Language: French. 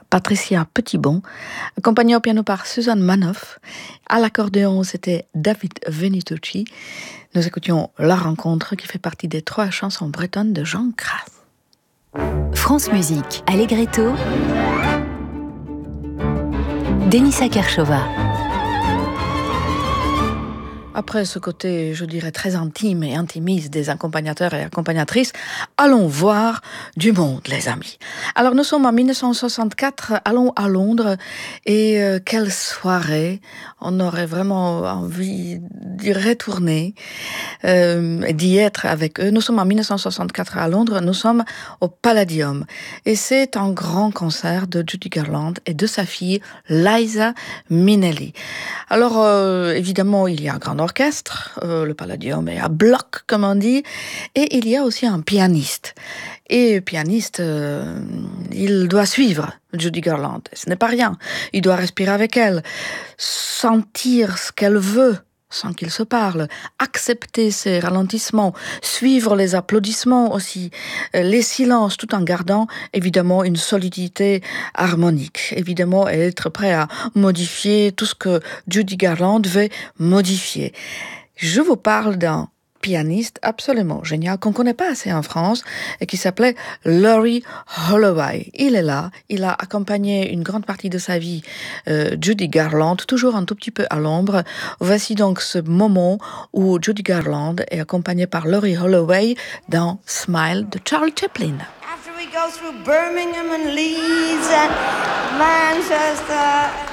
Patricia Petitbon, accompagnée au piano par Suzanne Manoff. À l'accordéon, c'était David Venitucci. Nous écoutions La Rencontre, qui fait partie des 3 chansons bretonnes de Jean Cras. France Musique, Allegretto, Denisa Kershova. Après ce côté, je dirais, très intime et intimiste des accompagnateurs et accompagnatrices, allons voir du monde, les amis. Alors, nous sommes en 1964, allons à Londres, et quelle soirée! On aurait vraiment envie d'y retourner, d'y être avec eux. Nous sommes en 1964 à Londres, nous sommes au Palladium. Et c'est un grand concert de Judy Garland et de sa fille, Liza Minnelli. Alors, évidemment, il y a un grand orchestre, le Palladium est à bloc, comme on dit, et il y a aussi un pianiste. Et le pianiste, il doit suivre Judy Garland. Ce n'est pas rien. Il doit respirer avec elle, sentir ce qu'elle veut, sans qu'il se parle, accepter ses ralentissements, suivre les applaudissements aussi, les silences, tout en gardant évidemment une solidité harmonique. Évidemment, être prêt à modifier tout ce que Judy Garland veut modifier. Je vous parle d'un pianiste absolument génial qu'on ne connaît pas assez en France et qui s'appelait Laurie Holloway. Il est là, il a accompagné une grande partie de sa vie Judy Garland, toujours un tout petit peu à l'ombre. Voici donc ce moment où Judy Garland est accompagnée par Laurie Holloway dans Smile de Charlie Chaplin. After we go through Birmingham and Leeds and Manchester